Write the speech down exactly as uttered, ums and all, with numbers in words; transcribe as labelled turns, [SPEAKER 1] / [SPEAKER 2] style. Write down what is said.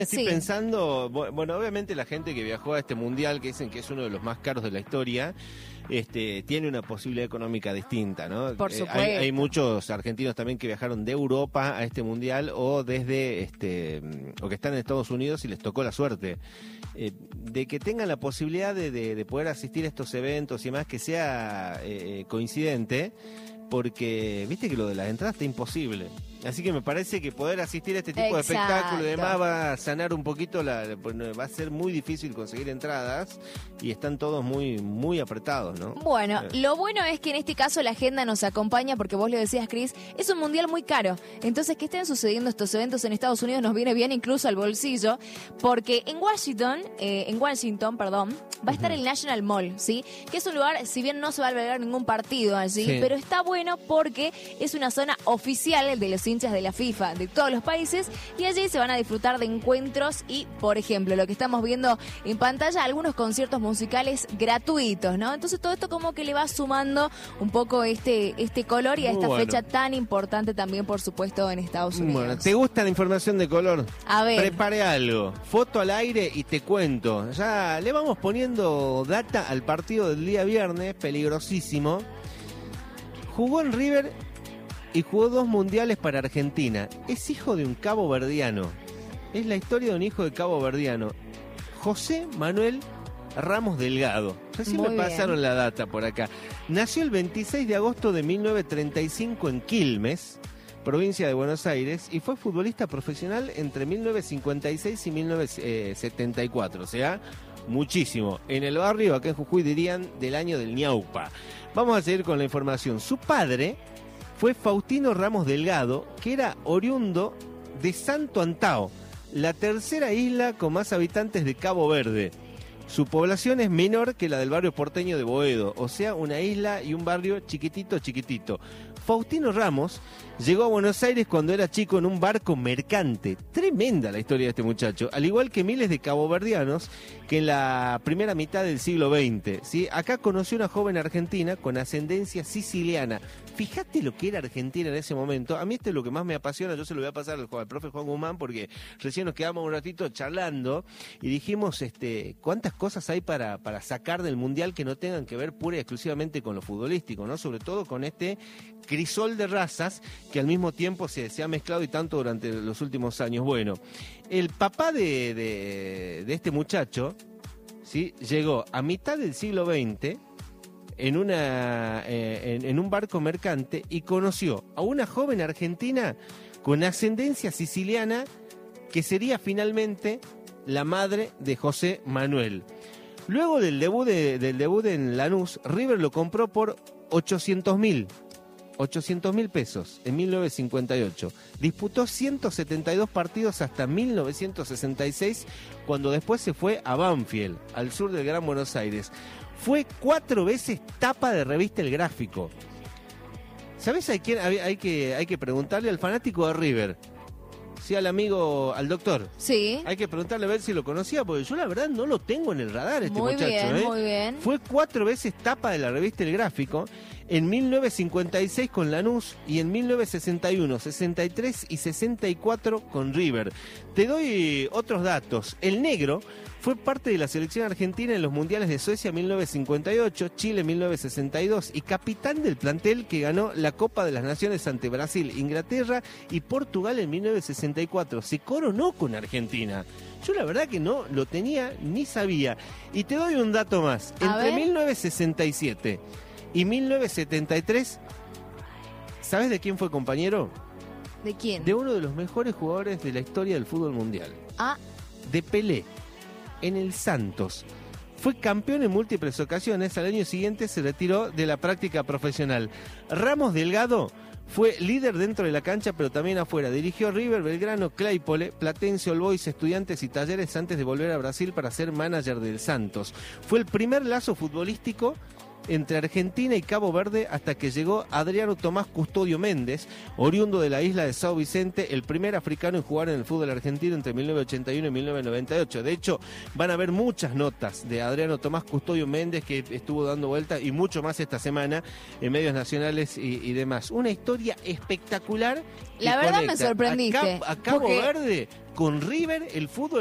[SPEAKER 1] Estoy
[SPEAKER 2] Sí.
[SPEAKER 1] pensando, bueno, obviamente la gente que viajó a este mundial, que dicen que es uno de los más caros de la historia, este, tiene una posibilidad económica distinta, ¿no?
[SPEAKER 2] Por
[SPEAKER 1] Eh,
[SPEAKER 2] supuesto.
[SPEAKER 1] hay, hay muchos argentinos también que viajaron de Europa a este mundial o desde, este, o que están en Estados Unidos y les tocó la suerte eh, de que tengan la posibilidad de, de, de poder asistir a estos eventos y más que sea eh, coincidente. Porque, viste que lo de las entradas está imposible. Así que me parece que poder asistir a este tipo
[SPEAKER 2] Exacto.
[SPEAKER 1] de espectáculo y demás va a sanar un poquito, la, va a ser muy difícil conseguir entradas y están todos muy muy apretados, ¿no?
[SPEAKER 2] Bueno,
[SPEAKER 1] Eh.
[SPEAKER 2] lo bueno es que en este caso la agenda nos acompaña porque vos lo decías, Cris, es un mundial muy caro. Entonces, que estén sucediendo estos eventos en Estados Unidos nos viene bien incluso al bolsillo, porque en Washington, eh, en Washington, perdón, va a estar el National Mall, ¿sí? Que es un lugar, si bien no se va a albergar ningún partido allí,
[SPEAKER 1] Sí.
[SPEAKER 2] pero está bueno porque es una zona oficial de los hinchas de la FIFA de todos los países y allí se van a disfrutar de encuentros y, por ejemplo, lo que estamos viendo en pantalla, algunos conciertos musicales gratuitos, ¿no? Entonces todo esto como que le va sumando un poco este, este color y a
[SPEAKER 1] Muy
[SPEAKER 2] esta
[SPEAKER 1] bueno.
[SPEAKER 2] fecha tan importante también, por supuesto, en Estados Unidos.
[SPEAKER 1] Bueno, ¿te gusta la información de color?
[SPEAKER 2] A ver.
[SPEAKER 1] Prepare algo, foto al aire y te cuento. Ya le vamos poniendo data al partido del día viernes, peligrosísimo. Jugó en River y jugó dos mundiales para Argentina. Es hijo de un caboverdiano. Es la historia de un hijo de caboverdiano. José Manuel Ramos Delgado. Recién
[SPEAKER 2] Muy
[SPEAKER 1] me
[SPEAKER 2] bien.
[SPEAKER 1] pasaron la data por acá. Nació el veintiséis de agosto de mil novecientos treinta y cinco en Quilmes, provincia de Buenos Aires, y fue futbolista profesional entre mil novecientos cincuenta y seis y mil novecientos setenta y cuatro. O sea, muchísimo. En el barrio, acá en Jujuy dirían, del año del ñaupa. Vamos a seguir con la información. Su padre fue Faustino Ramos Delgado, que era oriundo de Santo Antao, la tercera isla con más habitantes de Cabo Verde. Su población es menor que la del barrio porteño de Boedo, o sea, una isla y un barrio chiquitito, chiquitito. Faustino Ramos llegó a Buenos Aires cuando era chico en un barco mercante. Tremenda la historia de este muchacho, al igual que miles de caboverdianos que en la primera mitad del siglo veinte. ¿Sí? Acá conoció una joven argentina con ascendencia siciliana. Fíjate lo que era Argentina en ese momento. A mí esto es lo que más me apasiona. Yo se lo voy a pasar al, al profe Juan Guzmán porque recién nos quedamos un ratito charlando y dijimos este, cuántas cosas hay para, para sacar del Mundial que no tengan que ver pura y exclusivamente con lo futbolístico, ¿no? Sobre todo con este crisol de razas que al mismo tiempo se, se ha mezclado y tanto durante los últimos años. Bueno, el papá de, de, de este muchacho, ¿sí? Llegó a mitad del siglo veinte en, una, eh, en, en un barco mercante y conoció a una joven argentina con ascendencia siciliana que sería finalmente la madre de José Manuel. Luego del debut, de, del debut en Lanús, River lo compró por ochocientos mil pesos en mil novecientos cincuenta y ocho. Disputó ciento setenta y dos partidos hasta mil novecientos sesenta y seis, cuando después se fue a Banfield, al sur del Gran Buenos Aires. Fue cuatro veces tapa de revista El Gráfico. ¿Sabés a quién hay, hay, que, hay que preguntarle al fanático de River? Sí, al amigo, al doctor.
[SPEAKER 2] Sí.
[SPEAKER 1] Hay que preguntarle a ver si lo conocía, porque yo la verdad no lo tengo en el radar este
[SPEAKER 2] Muy
[SPEAKER 1] muchacho.
[SPEAKER 2] bien,
[SPEAKER 1] ¿eh?
[SPEAKER 2] muy bien.
[SPEAKER 1] Fue cuatro veces tapa de la revista El Gráfico, en mil novecientos cincuenta y seis con Lanús y en mil novecientos sesenta y uno, sesenta y tres y sesenta y cuatro con River. Te doy otros datos. El negro fue parte de la selección argentina en los mundiales de Suecia mil novecientos cincuenta y ocho, Chile mil novecientos sesenta y dos y capitán del plantel que ganó la Copa de las Naciones ante Brasil, Inglaterra y Portugal en mil novecientos sesenta y cuatro. Se coronó con Argentina. Yo la verdad que no lo tenía ni sabía. Y te doy un dato más.
[SPEAKER 2] A
[SPEAKER 1] Entre
[SPEAKER 2] ver.
[SPEAKER 1] mil novecientos sesenta y siete y mil novecientos setenta y tres, ¿sabes de quién fue compañero?
[SPEAKER 2] ¿De quién?
[SPEAKER 1] De uno de los mejores jugadores de la historia del fútbol mundial.
[SPEAKER 2] Ah,
[SPEAKER 1] De Pelé, en el Santos. Fue campeón en múltiples ocasiones. Al año siguiente se retiró de la práctica profesional. Ramos Delgado fue líder dentro de la cancha, pero también afuera. Dirigió River, Belgrano, Claypole, Platense, All Boys, Estudiantes y Talleres antes de volver a Brasil para ser manager del Santos. Fue el primer lazo futbolístico entre Argentina y Cabo Verde hasta que llegó Adriano Tomás Custodio Méndez, oriundo de la isla de São Vicente, el primer africano en jugar en el fútbol argentino entre mil novecientos ochenta y uno y mil novecientos noventa y ocho. De hecho, van a haber muchas notas de Adriano Tomás Custodio Méndez que estuvo dando vueltas y mucho más esta semana en medios nacionales y, y demás. Una historia espectacular.
[SPEAKER 2] La verdad me sorprendiste.
[SPEAKER 1] A, Cap, a Cabo
[SPEAKER 2] porque...
[SPEAKER 1] Verde con River, el fútbol